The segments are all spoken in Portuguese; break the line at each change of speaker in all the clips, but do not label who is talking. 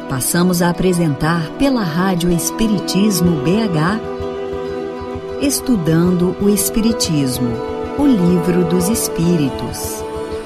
Passamos a apresentar pela Rádio Espiritismo BH, Estudando o Espiritismo, o Livro dos Espíritos.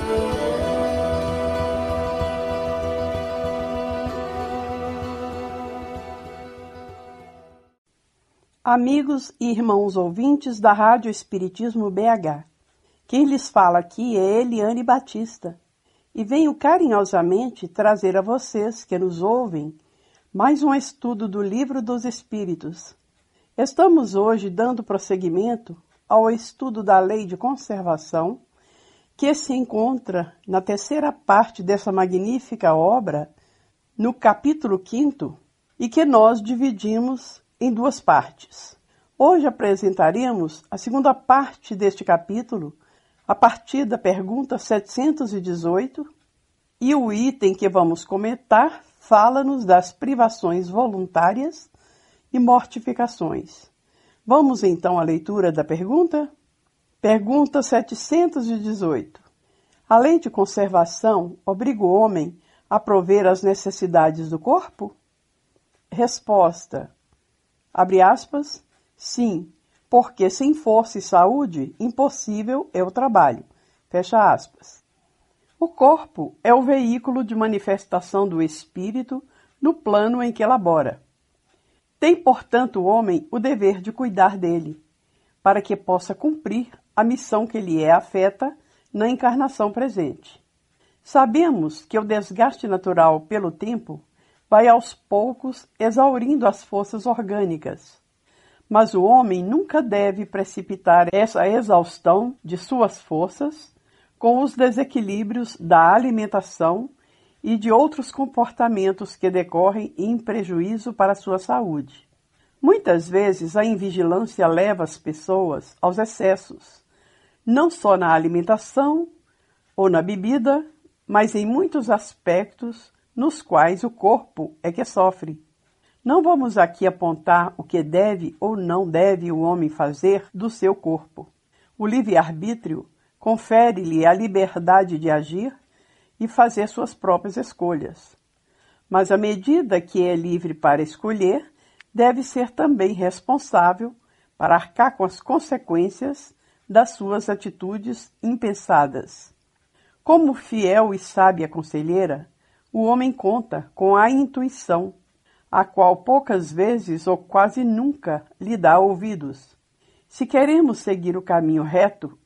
Amigos e irmãos ouvintes da Rádio Espiritismo BH, quem lhes fala aqui é Eliane Batista e venho carinhosamente trazer a vocês que nos ouvem mais um estudo do Livro dos Espíritos. Estamos hoje dando prosseguimento ao estudo da Lei de Conservação, que se encontra na terceira parte dessa magnífica obra, no capítulo 5º, e que nós dividimos em duas partes. Hoje apresentaremos a segunda parte deste capítulo, a partir da pergunta 718, e o item que vamos comentar fala-nos das privações voluntárias e mortificações. Vamos então à leitura da pergunta? Pergunta 718. A lei de conservação obriga o homem a prover as necessidades do corpo? Resposta. Abre aspas, sim, porque sem força e saúde, impossível é o trabalho. Fecha aspas. O corpo é o veículo de manifestação do espírito no plano em que elabora. Tem, portanto, o homem o dever de cuidar dele, para que possa cumprir a missão que lhe é afeta na encarnação presente. Sabemos que o desgaste natural pelo tempo vai aos poucos exaurindo as forças orgânicas, mas o homem nunca deve precipitar essa exaustão de suas forças com os desequilíbrios da alimentação e de outros comportamentos que decorrem em prejuízo para a sua saúde. Muitas vezes a invigilância leva as pessoas aos excessos, não só na alimentação ou na bebida, mas em muitos aspectos nos quais o corpo é que sofre. Não vamos aqui apontar o que deve ou não deve o homem fazer do seu corpo. O livre-arbítrio confere-lhe a liberdade de agir e fazer suas próprias escolhas. Mas à medida que é livre para escolher, deve ser também responsável para arcar com as consequências das suas atitudes impensadas. Como fiel e sábia conselheira, o homem conta com a intuição, a qual poucas vezes ou quase nunca lhe dá ouvidos. Se queremos seguir o caminho reto